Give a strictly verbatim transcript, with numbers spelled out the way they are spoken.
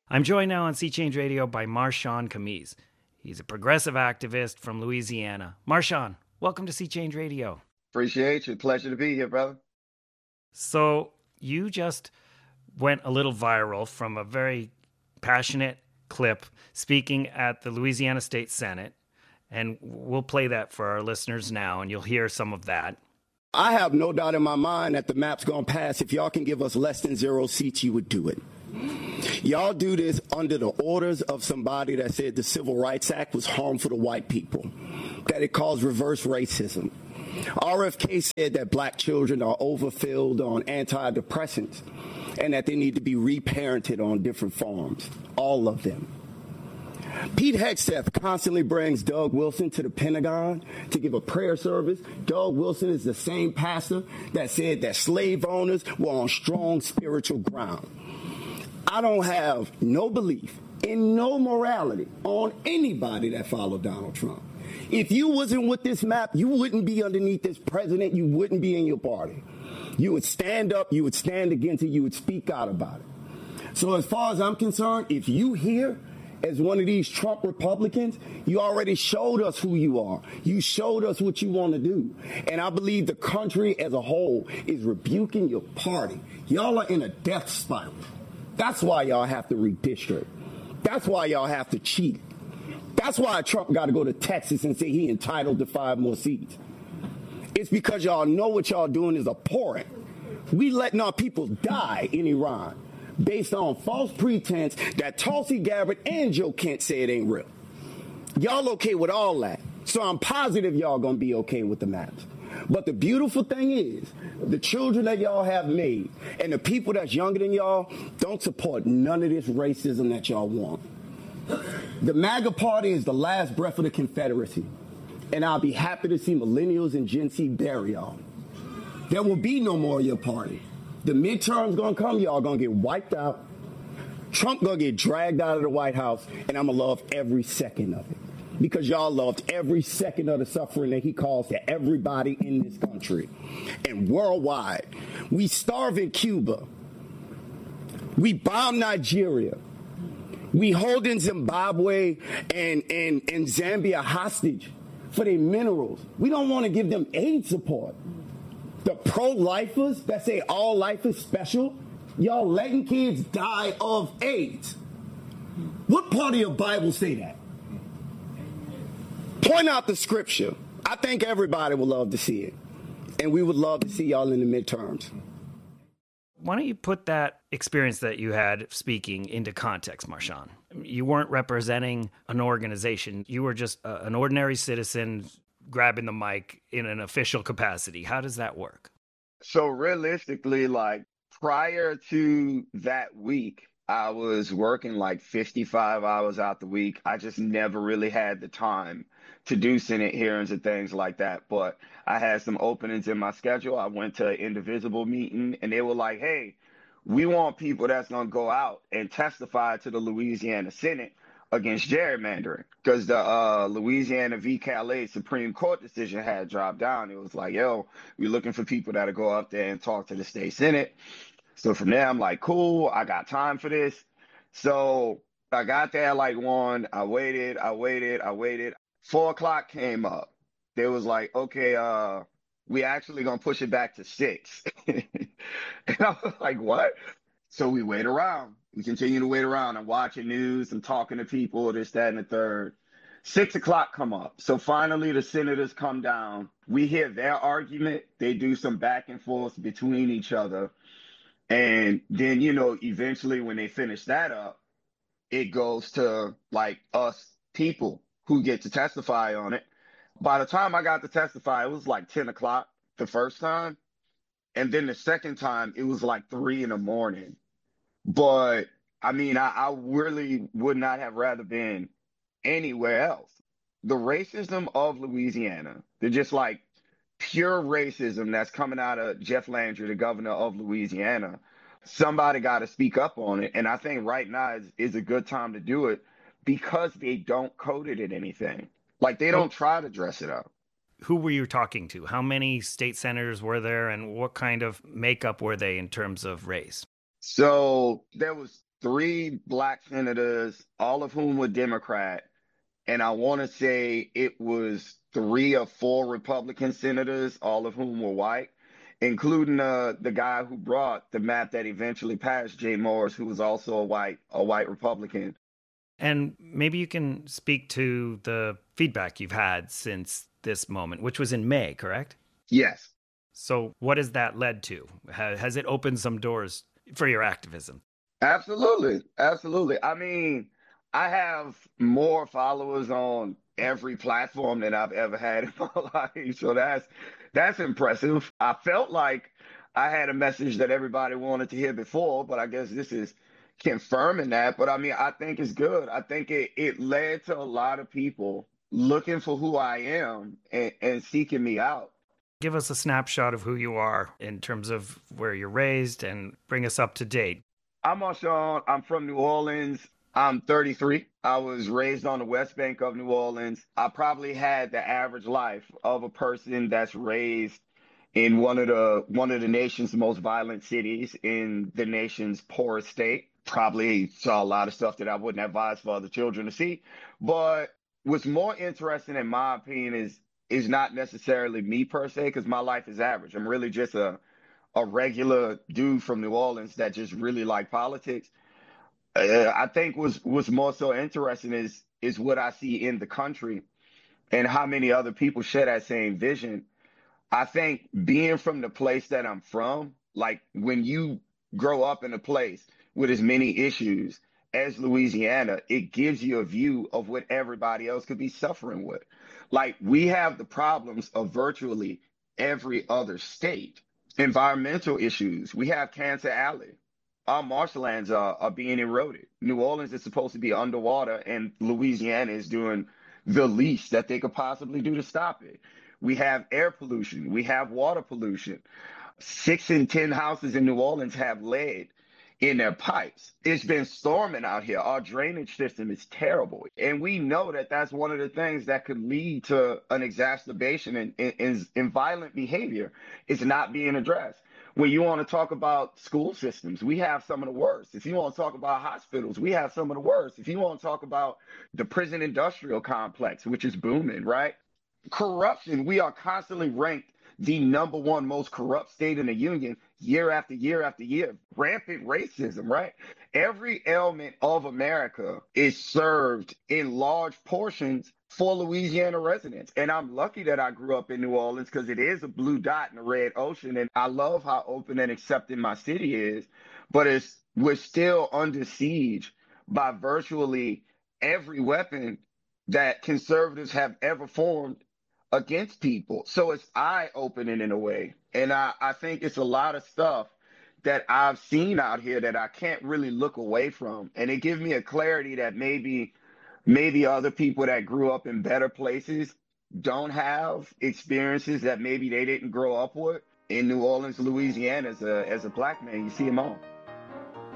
I'm joined now on Sea Change Radio by Marshawn Camise. He's a progressive activist from Louisiana. Marshawn, welcome to Sea Change Radio. Appreciate you. Pleasure to be here, brother. So you just went a little viral from a very passionate clip speaking at the Louisiana State Senate, and we'll play that for our listeners now, and you'll hear some of that. I have no doubt in my mind that the map's going to pass. If y'all can give us less than zero seats, you would do it. Y'all do this under the orders of somebody that said the Civil Rights Act was harmful to white people, that it caused reverse racism. R F K said that black children are overfilled on antidepressants and that they need to be reparented on different farms, all of them. Pete Hegseth constantly brings Doug Wilson to the Pentagon to give a prayer service. Doug Wilson is the same pastor that said that slave owners were on strong spiritual ground. I don't have no belief in no morality on anybody that followed Donald Trump. If you wasn't with this map, you wouldn't be underneath this president. You wouldn't be in your party. You would stand up, you would stand against it, you would speak out about it. So as far as I'm concerned, if you here as one of these Trump Republicans, you already showed us who you are. You showed us what you want to do. And I believe the country as a whole is rebuking your party. Y'all are in a death spiral. That's why y'all have to redistrict. That's why y'all have to cheat. That's why Trump got to go to Texas and say he entitled to five more seats. It's because y'all know what y'all doing is abhorrent. We letting our people die in Iran based on false pretense that Tulsi Gabbard and Joe Kent say it ain't real. Y'all okay with all that. So I'm positive y'all gonna be okay with the maps. But the beautiful thing is, the children that y'all have made and the people that's younger than y'all don't support none of this racism that y'all want. The MAGA party is the last breath of the Confederacy, and I'll be happy to see millennials and Gen Z bury y'all. There will be no more of your party. The midterms gonna come, y'all gonna get wiped out. Trump gonna get dragged out of the White House, and I'm gonna love every second of it. Because y'all loved every second of the suffering that he caused to everybody in this country and worldwide. We starve in Cuba. We bomb Nigeria. We hold in Zimbabwe and, and, and Zambia hostage for their minerals. We don't want to give them aid support. The pro-lifers that say all life is special, y'all letting kids die of AIDS. What part of your Bible say that? Point out the scripture. I think everybody would love to see it. And we would love to see y'all in the midterms. Why don't you put that experience that you had speaking into context, Marshawn? You weren't representing an organization. You were just a, an ordinary citizen grabbing the mic in an official capacity. How does that work? So realistically, like prior to that week, I was working like fifty-five hours out the week. I just never really had the time to do Senate hearings and things like that. But I had some openings in my schedule. I went to an Indivisible meeting and they were like, hey, we want people that's going to go out and testify to the Louisiana Senate against gerrymandering, because the uh, Louisiana v. Calais Supreme Court decision had dropped down. It was like, yo, we're looking for people that'll go up there and talk to the state Senate. So from there, I'm like, cool, I got time for this. So I got there like one, I waited, I waited, I waited. Four o'clock came up. They was like, okay, uh, we actually gonna push it back to six. And I was like, what? So we wait around. We continue to wait around. I'm watching news, I'm talking to people, this, that, and the third. Six o'clock come up. So finally the senators come down. We hear their argument. They do some back and forth between each other. And then, you know, eventually when they finish that up, it goes to like us people who get to testify on it. By the time I got to testify, it was like ten o'clock the first time. And then the second time, it was like three in the morning. But I mean, I, I really would not have rather been anywhere else. The racism of Louisiana, they're just like pure racism that's coming out of Jeff Landry, the governor of Louisiana. Somebody got to speak up on it. And I think right now is, is a good time to do it because they don't code it in anything. Like they don't try to dress it up. Who were you talking to? How many state senators were there and what kind of makeup were they in terms of race? So there was three black senators, all of whom were Democrat. And I want to say it was three or four Republican senators, all of whom were white, including uh, the guy who brought the map that eventually passed, Jay Morris, who was also a white, a white Republican. And maybe you can speak to the feedback you've had since this moment, which was in May, correct? Yes. So what has that led to? Has it opened some doors for your activism? Absolutely. Absolutely. I mean, I have more followers on every platform than I've ever had in my life. So that's that's impressive. I felt like I had a message that everybody wanted to hear before, but I guess this is confirming that. But I mean, I think it's good. I think it, it led to a lot of people looking for who I am and, and seeking me out. Give us a snapshot of who you are in terms of where you're raised and bring us up to date. I'm Marshawn. I'm from New Orleans. I'm thirty-three. I was raised on the West Bank of New Orleans. I probably had the average life of a person that's raised in one of the one of the nation's most violent cities in the nation's poorest state. Probably saw a lot of stuff that I wouldn't advise for other children to see. But what's more interesting, in my opinion, is is not necessarily me per se, because my life is average. I'm really just a a regular dude from New Orleans that just really like politics. Uh, I think what's what's more so interesting is is what I see in the country and how many other people share that same vision. I think being from the place that I'm from, like when you grow up in a place with as many issues as Louisiana, it gives you a view of what everybody else could be suffering with. Like we have the problems of virtually every other state. Environmental issues. We have Cancer Alley. Our marshlands are, are being eroded. New Orleans is supposed to be underwater, and Louisiana is doing the least that they could possibly do to stop it. We have air pollution. We have water pollution. Six in ten houses in New Orleans have lead in their pipes. It's been storming out here. Our drainage system is terrible. And we know that that's one of the things that could lead to an exacerbation in, in, in violent behavior. It's not being addressed. When you want to talk about school systems, we have some of the worst. If you want to talk about hospitals, we have some of the worst. If you want to talk about the prison industrial complex, which is booming, right? Corruption, we are constantly ranked the number one most corrupt state in the union year after year after year. Rampant racism, right? Every element of America is served in large portions for Louisiana residents. And I'm lucky that I grew up in New Orleans because it is a blue dot in a red ocean. And I love how open and accepting my city is. But it's we're still under siege by virtually every weapon that conservatives have ever formed against people. So it's eye-opening in a way. And I, I think it's a lot of stuff that I've seen out here that I can't really look away from. And it gives me a clarity that maybe maybe other people that grew up in better places don't have experiences that maybe they didn't grow up with. In New Orleans, Louisiana, as a as a black man, you see them all.